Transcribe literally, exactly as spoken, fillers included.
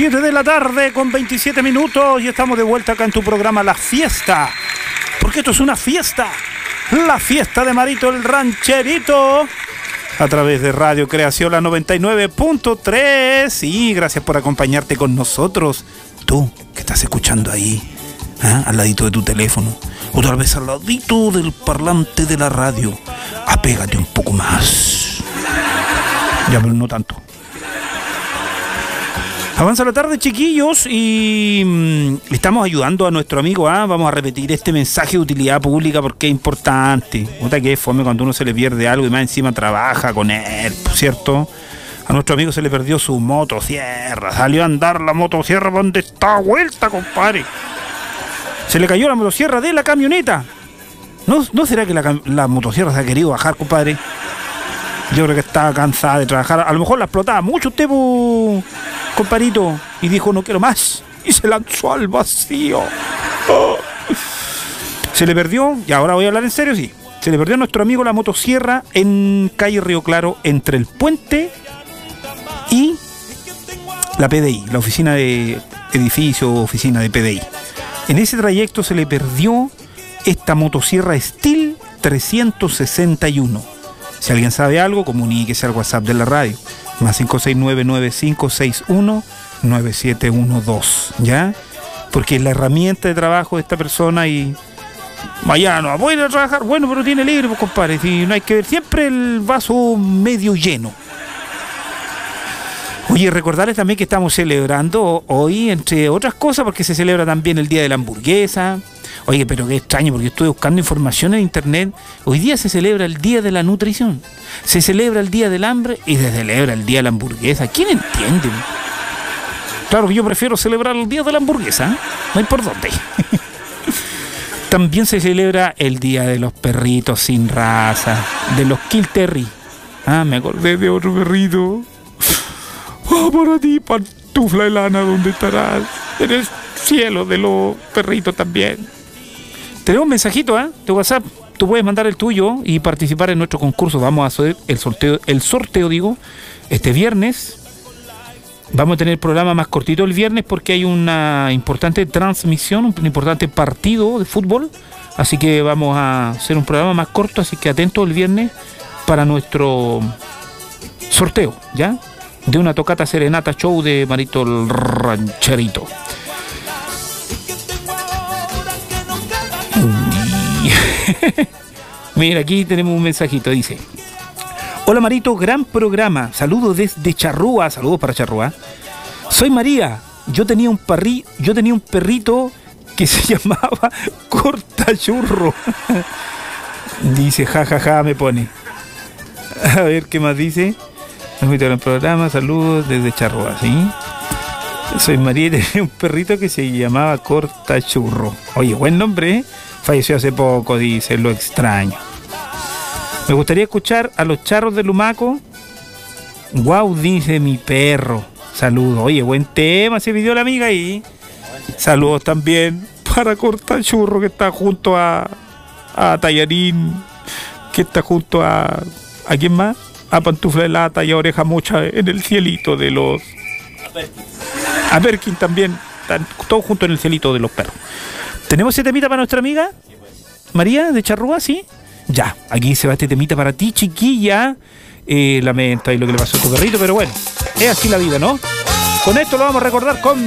siete de la tarde con veintisiete minutos y estamos de vuelta acá en tu programa La Fiesta. Porque esto es una fiesta. La fiesta de Marito el Rancherito. A través de Radio Creación la noventa y nueve punto tres. Y gracias por acompañarte con nosotros. Tú que estás escuchando ahí, ¿eh? Al ladito de tu teléfono. O tal vez al ladito del parlante de la radio. Apégate un poco más. Ya, pero no tanto. Avanza la tarde, chiquillos, y mmm, le estamos ayudando a nuestro amigo. ¿ah? Vamos a repetir este mensaje de utilidad pública porque es importante. Nota que es fome cuando uno se le pierde algo y más encima trabaja con él, ¿cierto? A nuestro amigo se le perdió su motosierra. Salió a andar la motosierra donde está vuelta, compadre. Se le cayó la motosierra de la camioneta. ¿No, no será que la, la motosierra se ha querido bajar, compadre? Yo creo que estaba cansada de trabajar. A lo mejor la explotaba mucho usted, pues, compadrito. Y dijo, no quiero más. Y se lanzó al vacío. Oh. Se le perdió, y ahora voy a hablar en serio, sí. Se le perdió a nuestro amigo la motosierra en calle Río Claro, entre el puente y la P D I, la oficina de edificio, oficina de P D I. En ese trayecto se le perdió esta motosierra Steel trescientos sesenta y uno. Si alguien sabe algo, comuníquese al WhatsApp de la radio. Más cinco seis nueve nueve cinco seis uno nueve siete uno dos. ¿Ya? Porque es la herramienta de trabajo de esta persona y... Vaya, no voy a ir a trabajar. Bueno, pero tiene libre, pues, compadre. Si no hay que ver siempre el vaso medio lleno. Oye, recordarles también que estamos celebrando hoy, entre otras cosas, porque se celebra también el Día de la Hamburguesa. Oye, pero qué extraño, porque estuve buscando información en internet. Hoy día se celebra el Día de la Nutrición, se celebra el Día del Hambre y se celebra el Día de la Hamburguesa. ¿Quién entiende? Claro que yo prefiero celebrar el Día de la Hamburguesa, ¿eh? No hay por dónde. También se celebra el Día de los Perritos sin raza, de los Kill Terry. Ah, me acordé de otro perrito. Oh, para ti, pantufla de lana, ¿dónde estarás? En el cielo de los perritos también. Tenemos un mensajito, ¿eh? De WhatsApp. Tú puedes mandar el tuyo y participar en nuestro concurso. Vamos a hacer el sorteo, el sorteo, digo, este viernes. Vamos a tener el programa más cortito el viernes porque hay una importante transmisión, un importante partido de fútbol. Así que vamos a hacer un programa más corto, así que atentos el viernes para nuestro sorteo, ¿ya? De una tocata serenata show de Marito el Rancherito. Mira, aquí tenemos un mensajito, dice: hola Marito, gran programa, saludos desde Charrúa, saludos para Charrúa. Soy María, yo tenía un parri, yo tenía un perrito que se llamaba Cortachurro. Dice, jajaja, ja, ja, me pone. A ver qué más dice. Nos invito al programa, saludos desde Charrúa, ¿sí? Soy María y tenía un perrito que se llamaba Cortachurro. Oye, buen nombre, ¿eh? Falleció hace poco, dice, lo extraño. Me gustaría escuchar a los charros de Lumaco. Guau, dice mi perro. Saludos. Oye, buen tema, se pidió la amiga ahí. Saludos también para Cortachurro, que está junto a, a Tallarín, que está junto a... ¿A quién más? A Pantufla de Lata y a Oreja Mocha en el cielito de los... A Perkin también. Están todos juntos en el cielito de los perros. ¿Tenemos ese temita para nuestra amiga María de Charrúa? ¿Sí? Ya, aquí se va este temita para ti, chiquilla. Eh, lamento ahí lo que le pasó a tu perrito, pero bueno, es así la vida, ¿no? Con esto lo vamos a recordar con